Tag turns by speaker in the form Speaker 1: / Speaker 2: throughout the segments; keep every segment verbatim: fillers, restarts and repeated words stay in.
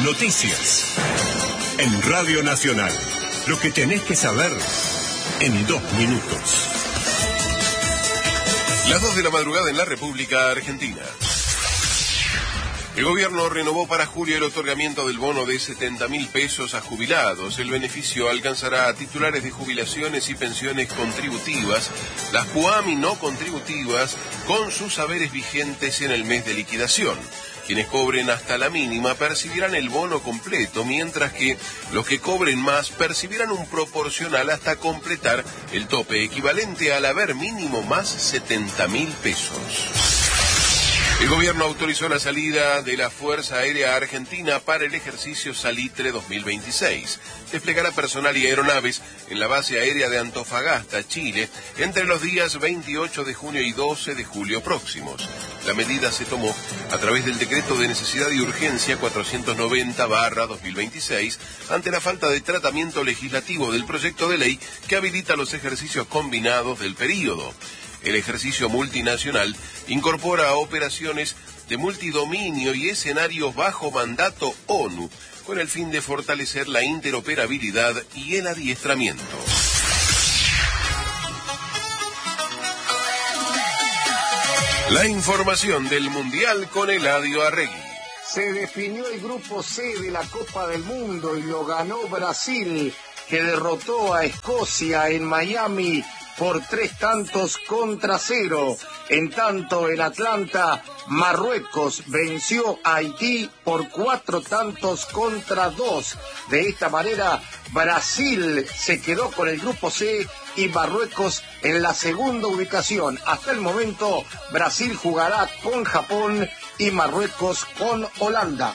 Speaker 1: Noticias. En Radio Nacional. Lo que tenés que saber en dos minutos.
Speaker 2: Las dos de la madrugada en la República Argentina. El gobierno renovó para julio el otorgamiento del bono de setenta mil pesos a jubilados. El beneficio alcanzará a titulares de jubilaciones y pensiones contributivas, las PUAMI no contributivas, con sus haberes vigentes en el mes de liquidación. Quienes cobren hasta la mínima percibirán el bono completo, mientras que los que cobren más percibirán un proporcional hasta completar el tope, equivalente al haber mínimo más setenta mil pesos. El gobierno autorizó la salida de la Fuerza Aérea Argentina para el ejercicio Salitre dos mil veintiséis. Desplegará personal y aeronaves en la base aérea de Antofagasta, Chile, entre los días veintiocho de junio y doce de julio próximos. La medida se tomó a través del decreto de necesidad y urgencia cuatrocientos noventa barra dos mil veintiséis, ante la falta de tratamiento legislativo del proyecto de ley que habilita los ejercicios combinados del período. El ejercicio multinacional incorpora operaciones de multidominio y escenarios bajo mandato ONU, con el fin de fortalecer la interoperabilidad y el adiestramiento. La información del Mundial con Eladio Arregui.
Speaker 3: Se definió el grupo C de la Copa del Mundo y lo ganó Brasil, que derrotó a Escocia en Miami por tres tantos contra cero. En tanto, en Atlanta, Marruecos venció a Haití por cuatro tantos contra dos. De esta manera, Brasil se quedó con el grupo C y Marruecos en la segunda ubicación. Hasta el momento, Brasil jugará con Japón y Marruecos con Holanda.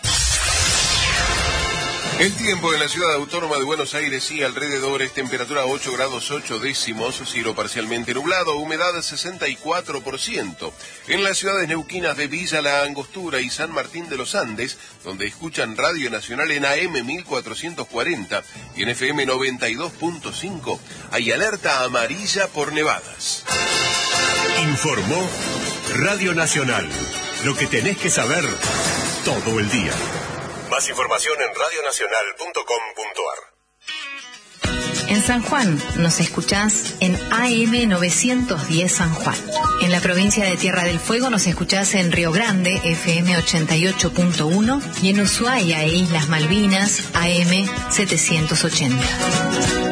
Speaker 2: El tiempo en la ciudad autónoma de Buenos Aires y alrededores: temperatura ocho grados ocho décimos, cielo parcialmente nublado, humedad sesenta y cuatro por ciento. En las ciudades neuquinas de Villa La Angostura y San Martín de los Andes, donde escuchan Radio Nacional en A M mil cuatrocientos cuarenta y en F M noventa y dos punto cinco, hay alerta amarilla por nevadas.
Speaker 1: Informó Radio Nacional. Lo que tenés que saber todo el día. Más información en radio nacional punto com punto a r.
Speaker 4: En San Juan nos escuchás en A M novecientos diez San Juan. En la provincia de Tierra del Fuego nos escuchás en Río Grande, F M ochenta y ocho punto uno, y en Ushuaia e Islas Malvinas, A M setecientos ochenta.